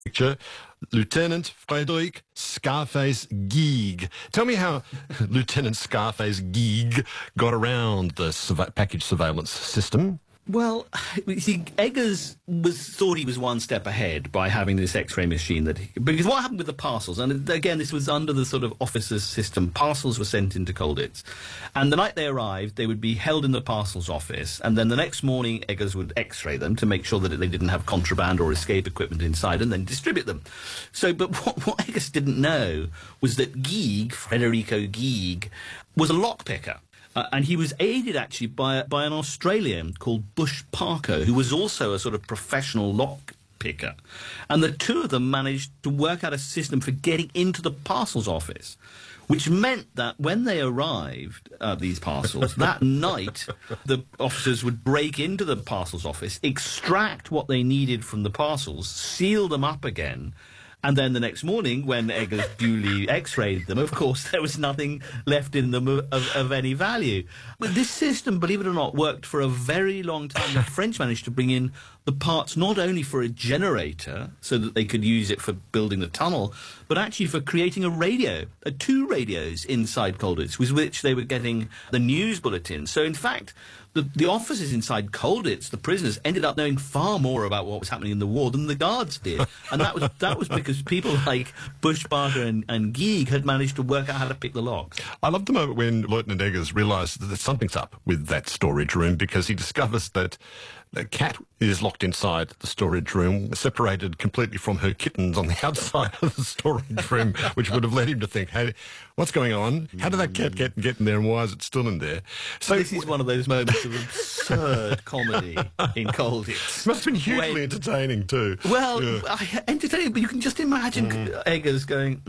Picture, Lieutenant Frederick Scarface Geeg. Tell me how Lieutenant Scarface Geeg got around the package surveillance system. Well, you see, Eggers thought he was one step ahead by having this X-ray machine because what happened with the parcels, and again, this was under the sort of officer's system, parcels were sent into Colditz, and the night they arrived, they would be held in the parcels office, and then the next morning, Eggers would X-ray them to make sure that they didn't have contraband or escape equipment inside, and then distribute them. So, but what Eggers didn't know was that Geeg, Federico Geeg, was a lockpicker. And he was aided, actually, by an Australian called Bush Parker, who was also a sort of professional lock picker. And the two of them managed to work out a system for getting into the parcels office, which meant that when they arrived at these parcels, that night, the officers would break into the parcels office, extract what they needed from the parcels, seal them up again, and then the next morning, when Eggers duly X-rayed them, of course, there was nothing left in them of any value. But this system, believe it or not, worked for a very long time. The French managed to bring in the parts not only for a generator, so that they could use it for building the tunnel, but actually for creating a radio, two radios inside Colditz, with which they were getting the news bulletins. So, in fact, the officers inside Colditz, the prisoners, ended up knowing far more about what was happening in the war than the guards did. And that was because people like Bush Parker and Geeg had managed to work out how to pick the locks. I love the moment when Lieutenant Eggers realised that something's up with that storage room, because he discovers that the cat is locked inside the storage room, separated completely from her kittens on the outside of the storage room, which would have led him to think, hey, what's going on? How did that cat get in there, and why is it still in there? So this is one of those moments of absurd comedy in Colditz. Must have been hugely entertaining too. Well, entertaining, but you can just imagine Eggers going,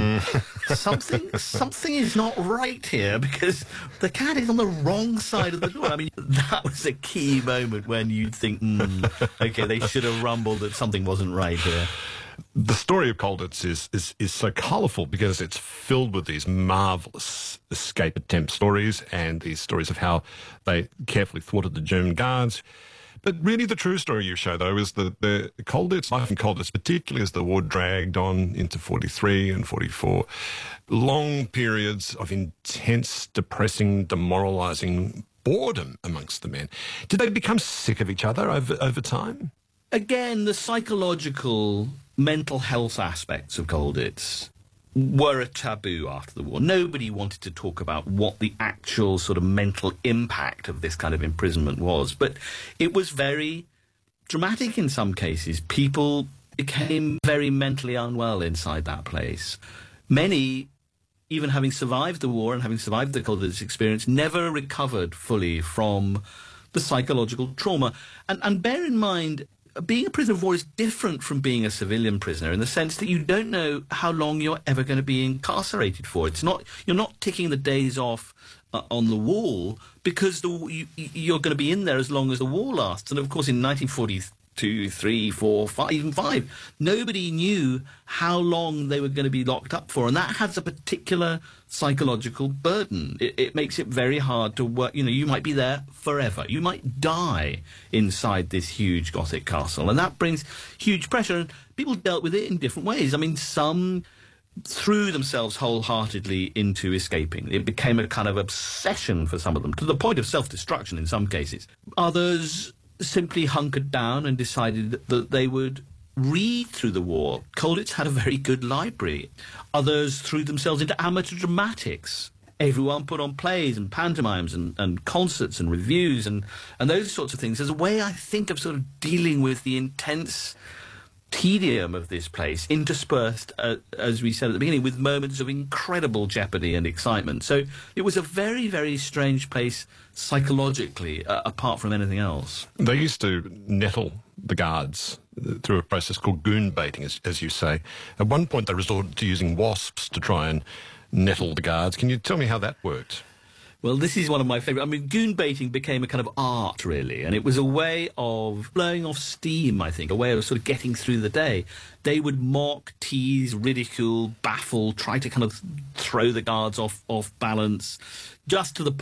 something is not right here, because the cat is on the wrong side of the door. I mean, that was a key moment when you'd think, okay, they should have rumbled that something wasn't right here. The story of Colditz is so colourful because it's filled with these marvellous escape attempt stories and these stories of how they carefully thwarted the German guards. But really the true story you show, though, is the Colditz, life in Colditz, particularly as the war dragged on into 43 and 44, long periods of intense, depressing, demoralising boredom amongst the men. Did they become sick of each other over time? Again, the psychological, mental health aspects of Colditz were a taboo after the war. Nobody wanted to talk about what the actual sort of mental impact of this kind of imprisonment was. But it was very dramatic in some cases. People became very mentally unwell inside that place. Many, even having survived the war and having survived the Colditz experience, never recovered fully from the psychological trauma. And bear in mind, being a prisoner of war is different from being a civilian prisoner in the sense that you don't know how long you're ever going to be incarcerated for. You're not ticking the days off on the wall, because you're going to be in there as long as the war lasts. And of course, in 1942, 3, 4, 5, even 5, nobody knew how long they were going to be locked up for, and that has a particular psychological burden. It makes it very hard to work. You know, you might be there forever. You might die inside this huge Gothic castle, and that brings huge pressure, and people dealt with it in different ways. I mean, some threw themselves wholeheartedly into escaping. It became a kind of obsession for some of them, to the point of self-destruction in some cases. Others simply hunkered down and decided that they would read through the war. Colditz had a very good library. Others threw themselves into amateur dramatics. Everyone put on plays and pantomimes and concerts and reviews and those sorts of things as a way, I think, of sort of dealing with the intense tedium of this place, interspersed, as we said at the beginning, with moments of incredible jeopardy and excitement. So it was a very, very strange place psychologically, apart from anything else. They used to nettle the guards through a process called goon baiting, as you say. At one point they resorted to using wasps to try and nettle the guards. Can you tell me how that worked? Well, this is one of my favourite. I mean, goon baiting became a kind of art, really, and it was a way of blowing off steam, I think, a way of sort of getting through the day. They would mock, tease, ridicule, baffle, try to kind of throw the guards off balance, just to the point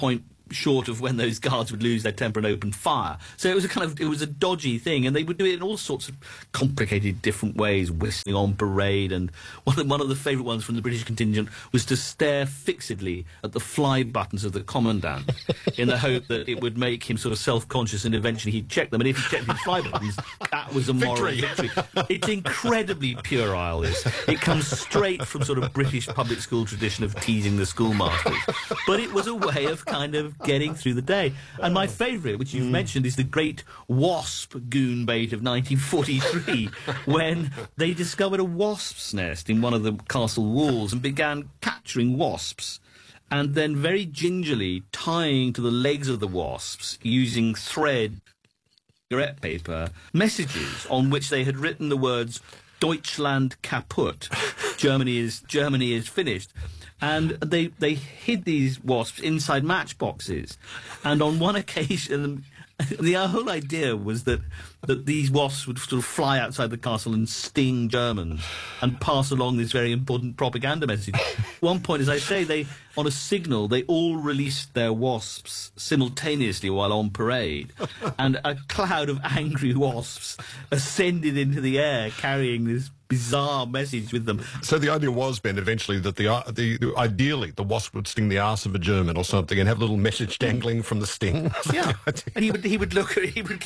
short of when those guards would lose their temper and open fire. So it was a dodgy thing, and they would do it in all sorts of complicated different ways, whistling on parade. And one of the favourite ones from the British contingent was to stare fixedly at the fly buttons of the commandant in the hope that it would make him sort of self-conscious, and eventually he'd check them. And if he checked his fly buttons, that was a moral victory. It's incredibly puerile, this. It comes straight from sort of British public school tradition of teasing the schoolmasters. But it was a way of kind of getting through the day. And my favourite, which you've mentioned, is the great wasp goon bait of 1943, when they discovered a wasp's nest in one of the castle walls and began capturing wasps, and then very gingerly tying to the legs of the wasps, using thread, cigarette paper, messages on which they had written the words Deutschland kaputt, Germany is finished. And they hid these wasps inside matchboxes. And on one occasion, the whole idea was that these wasps would sort of fly outside the castle and sting Germans and pass along this very important propaganda message. At one point, as I say, on a signal, they all released their wasps simultaneously while on parade, and a cloud of angry wasps ascended into the air carrying this bizarre message with them. So the idea was, Ben, eventually that ideally the wasp would sting the arse of a German or something and have a little message dangling from the sting. Yeah, and he would look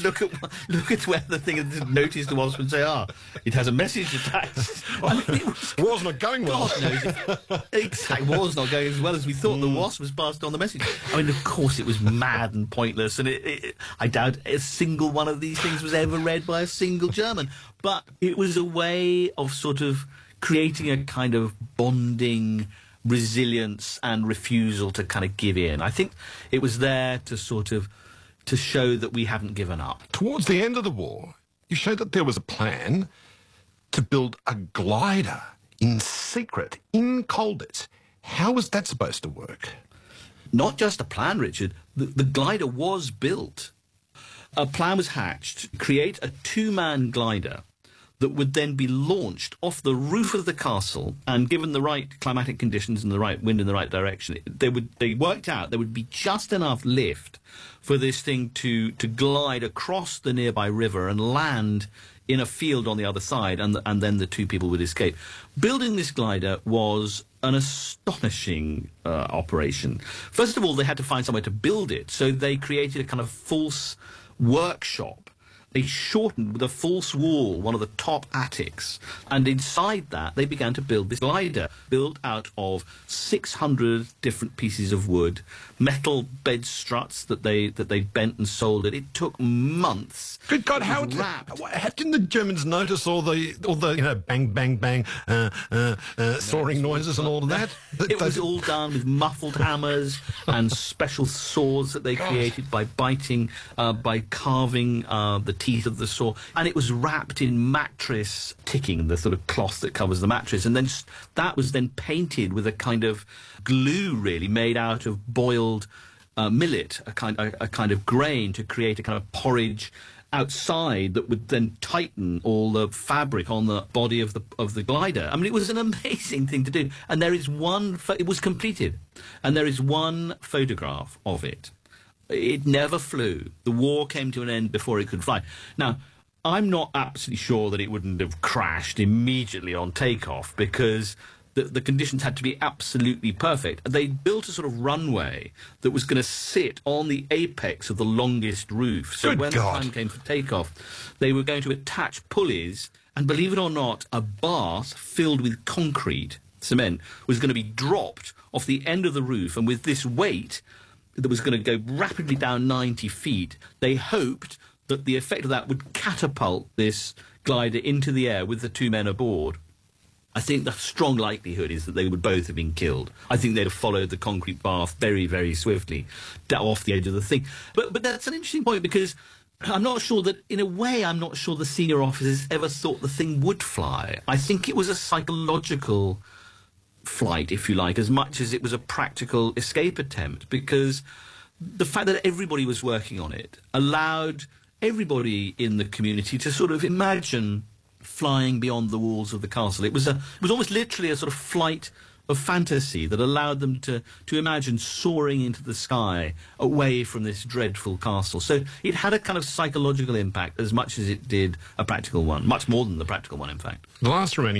at where the thing had noticed the wasp and say, it has a message attached. I mean, war's not going well. God knows exactly, war's not going as well as we thought. The wasp was passed on the message. I mean, of course, it was mad and pointless, and I doubt a single one of these things was ever read by a single German. But it was a way of sort of creating a kind of bonding resilience and refusal to kind of give in. I think it was there to to show that we haven't given up. Towards the end of the war, you showed that there was a plan to build a glider in secret in Colditz. How was that supposed to work? Not just a plan, Richard. The glider was built. A plan was hatched to create a two-man glider that would then be launched off the roof of the castle, and given the right climatic conditions and the right wind in the right direction, they worked out there would be just enough lift for this thing to glide across the nearby river and land in a field on the other side, and then the two people would escape. Building this glider was an astonishing operation. First of all, they had to find somewhere to build it, so they created a kind of false workshop. They shortened with a false wall one of the top attics, and inside that they began to build this glider, built out of 600 different pieces of wood, metal bed struts that they bent and soldered. It took months. Good God, how didn't the Germans notice all the bang bang bang sawing noises and all of that? It was all done with muffled hammers and special saws that they created by biting, by carving the teeth of the saw, and it was wrapped in mattress ticking, the sort of cloth that covers the mattress, and then that was then painted with a kind of glue, really, made out of boiled millet, a kind of grain, to create a kind of porridge outside that would then tighten all the fabric on the body of the glider. I mean, it was an amazing thing to do, and there is it was completed, and there is one photograph of it. It never flew. The war came to an end before it could fly. Now, I'm not absolutely sure that it wouldn't have crashed immediately on takeoff, because the conditions had to be absolutely perfect. They built a sort of runway that was going to sit on the apex of the longest roof. So when the time came for takeoff, they were going to attach pulleys, and believe it or not, a bath filled with concrete, cement, was going to be dropped off the end of the roof, and with this weight that was going to go rapidly down 90 feet, they hoped that the effect of that would catapult this glider into the air with the two men aboard. I think the strong likelihood is that they would both have been killed. I think they'd have followed the concrete bath very, very swiftly off the edge of the thing. But that's an interesting point, because I'm not sure that, in a way, I'm not sure the senior officers ever thought the thing would fly. I think it was a psychological flight, if you like, as much as it was a practical escape attempt, because the fact that everybody was working on it allowed everybody in the community to sort of imagine flying beyond the walls of the castle. It was almost literally a sort of flight fantasy that allowed them to imagine soaring into the sky away from this dreadful castle. So it had a kind of psychological impact as much as it did a practical one, much more than the practical one, in fact. The last remaining